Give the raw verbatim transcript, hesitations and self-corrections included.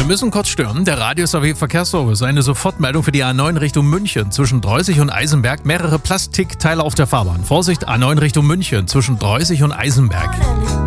müssen kurz stören. Der Radius A W Verkehrsservice. Eine Sofortmeldung für die A neun Richtung München. Zwischen Dreusig und Eisenberg mehrere Plastikteile auf der Fahrbahn. Vorsicht, A neun Richtung München. Zwischen Dreusig und Eisenberg.